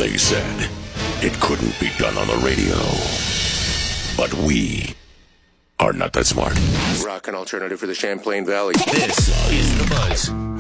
They said it couldn't be done on the radio. But we are not that smart. Rock and alternative for the Champlain Valley. This is The Buzz.